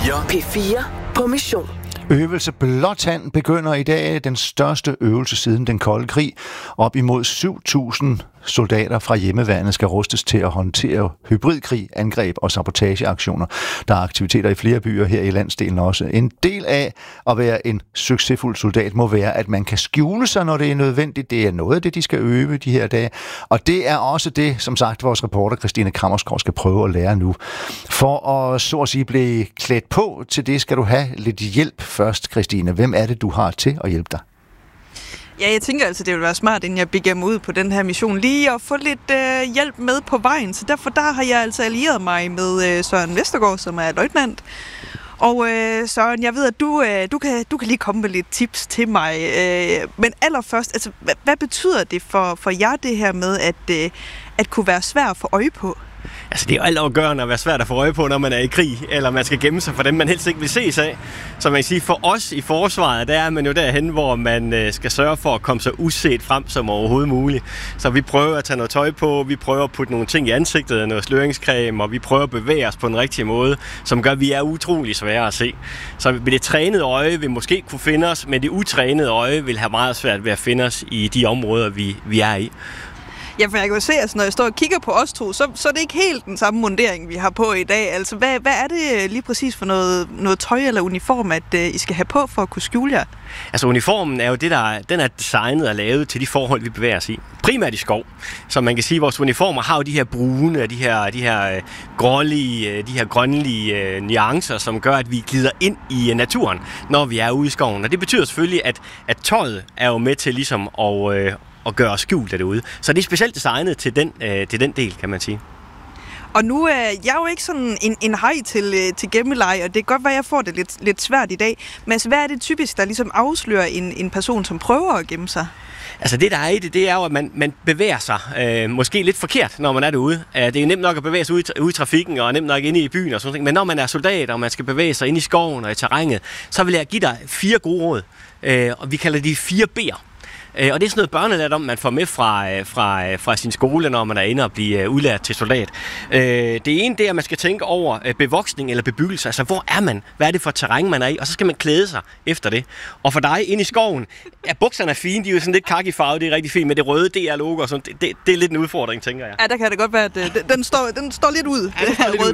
P4 på mission. Øvelse Blåtand begynder i dag, den største øvelse siden den kolde krig. Op imod 7.000 soldater fra hjemmeværnet skal rustes til at håndtere hybridkrig, angreb og sabotageaktioner. Der er aktiviteter i flere byer her i landsdelen også. En del af at være en succesfuld soldat må være, at man kan skjule sig, når det er nødvendigt. Det er noget af det, de skal øve de her dage. Og det er også det, som sagt, vores reporter Christine Kammersgaard skal prøve at lære nu. For at så at sige blive klædt på til det, skal du have lidt hjælp først, Christine. Hvem er det, du har til at hjælpe dig? Ja, jeg tænker altså, det vil være smart, inden jeg begiver mig ud på den her mission, lige at få lidt hjælp med på vejen. Så derfor har jeg altså allieret mig med Søren Vestergaard, som er løjtnant. Og Søren, jeg ved, at du kan lige komme med lidt tips til mig. Men allerførst, altså, hvad betyder det for jer, det her med at kunne være svær at få øje på? Altså, det er jo altafgørende at være svært at få øje på, når man er i krig, eller man skal gemme sig for dem, man helst ikke vil ses af. Så man kan sige, for os i forsvaret, der er man jo derhen, hvor man skal sørge for at komme så uset frem som overhovedet muligt. Så vi prøver at tage noget tøj på, vi prøver at putte nogle ting i ansigtet, noget sløringscreme, og vi prøver at bevæge os på den rigtige måde, som gør, at vi er utrolig svære at se. Så med det trænede øje vil måske kunne finde os, men det utrænede øje vil have meget svært ved at finde os i de områder, vi er i. Ja, for jeg kan jo se, at når jeg står og kigger på os to, så er det ikke helt den samme mundering, vi har på i dag. Altså, hvad er det lige præcis for noget tøj eller uniform, at I skal have på for at kunne skjule jer? Altså, uniformen er jo den er designet og lavet til de forhold, vi bevæger os i. Primært i skov. Så man kan sige, at vores uniformer har jo de her brune, de her grålige, de her grønlige nuancer, som gør, at vi glider ind i naturen, når vi er ude i skoven. Og det betyder selvfølgelig, at tøjet er jo med til ligesom at gøre os skjult derude. Så det er specielt designet til den del, kan man sige. Og nu er jeg jo ikke sådan en hej til gemmeleje, og det kan godt være, at jeg får det lidt svært i dag. Men altså, hvad er det typisk, der ligesom afslører en person, som prøver at gemme sig? Altså det, der er i det er jo, at man bevæger sig måske lidt forkert, når man er derude. Det er nemt nok at bevæge sig ude i trafikken, og nemt nok inde i byen og sådan noget. Men når man er soldat, og man skal bevæge sig ind i skoven og i terrænet, så vil jeg give dig 4 gode råd. Og vi kalder de 4 B'er. Og det er sådan noget børnelærdom, man får med fra sin skole, når man er inde og bliver udlært til soldat. Det ene, det er, at man skal tænke over bevoksning eller bebyggelse. Altså, hvor er man? Hvad er det for terræn, man er i? Og så skal man klæde sig efter det. Og for dig, inde i skoven, bukserne er fine, de er jo sådan lidt kakifarvede, det er rigtig fint, men det røde DR-logo og sådan, det er lidt en udfordring, tænker jeg. Ja, der kan det godt være, at den står lidt ud. Ja,